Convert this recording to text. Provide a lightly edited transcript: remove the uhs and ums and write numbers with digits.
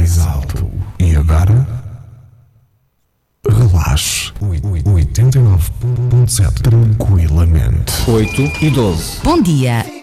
mais alto. E agora? Relaxe. 89.7 tranquilamente. 8 e 12. Bom dia.